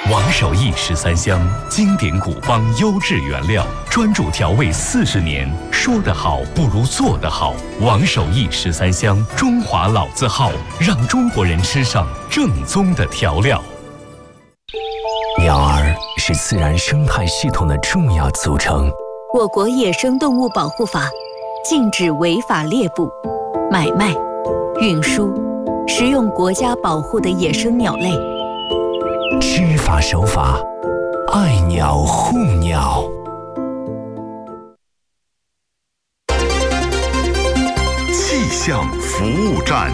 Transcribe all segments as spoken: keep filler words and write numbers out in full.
王守义十三香，经典古方优质原料，专注调味四十年，说得好不如做得好。王守义十三香，中华老字号，让中国人吃上正宗的调料。 鸟儿是自然生态系统的重要组成。 我国野生动物保护法禁止违法猎捕、买卖、运输、食用国家保护的野生鸟类。 知法守法，爱鸟护鸟。 气象服务站。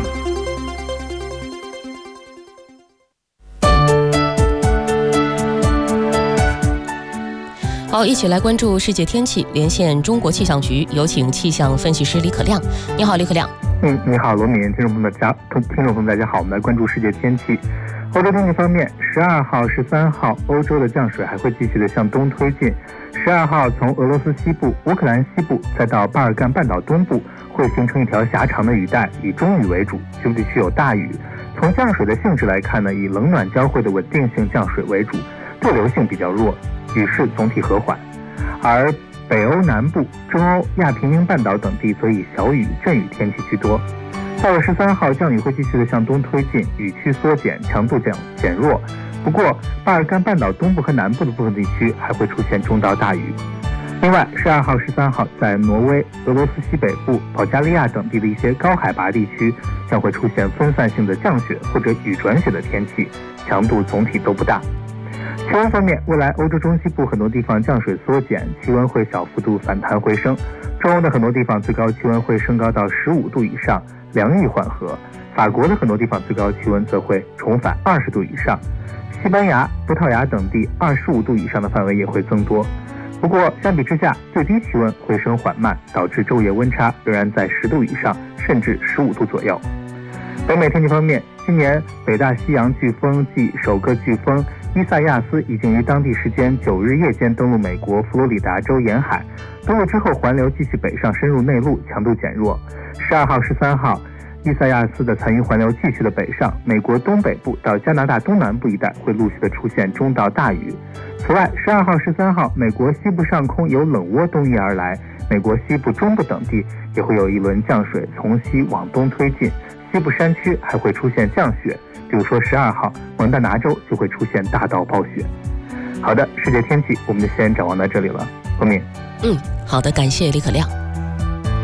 好，一起来关注世界天气，连线中国气象局，有请气象分析师李可亮。你好，李可亮。 嗯，你好，罗敏，听众朋友们，大家听众朋友们，大家好，我们来关注世界天气。欧洲天气方面，十二号、十三号，欧洲的降水还会继续的向东推进。十二号从俄罗斯西部、乌克兰西部，再到巴尔干半岛东部，会形成一条狭长的雨带，以中雨为主，局部地区有大雨。从降水的性质来看呢，以冷暖交汇的稳定性降水为主，对流性比较弱，雨势总体和缓。而北欧南部、中欧、亚平宁半岛等地则以小雨、阵雨天气居多。到了十三号，降雨会继续的向东推进，雨区缩减，强度减减弱。不过，巴尔干半岛东部和南部的部分地区还会出现中到大雨。另外，十二号、十三号在挪威、俄罗斯西北部、保加利亚等地的一些高海拔地区将会出现分散性的降雪或者雨转雪的天气，强度总体都不大。气温方面，未来欧洲中西部很多地方降水缩减，气温会小幅度反弹回升。中欧的很多地方最高气温会升高到十五度以上，凉意缓和。法国的很多地方最高气温则会重返二十度以上，西班牙、葡萄牙等地二十五度以上的范围也会增多。不过相比之下，最低气温回升缓慢，导致昼夜温差仍然在十度以上，甚至十五度左右。北美天气方面，今年北大西洋飓风季首个飓风伊萨亚斯已经于当地时间九日夜间登陆美国佛罗里达州沿海，登陆之后环流继续北上深入内陆，强度减弱。十二号、十三号，伊萨亚斯的残余环流继续的北上，美国东北部到加拿大东南部一带会陆续的出现中到大雨。此外，十二号、十三号，美国西部上空有冷涡东移而来，美国西部、中部等地也会有一轮降水从西往东推进，西部山区还会出现降雪，比如说十二号，蒙大拿州就会出现大到暴雪。好的，世界天气我们就先展望到这里了，后面。 嗯，好的，感谢李可亮。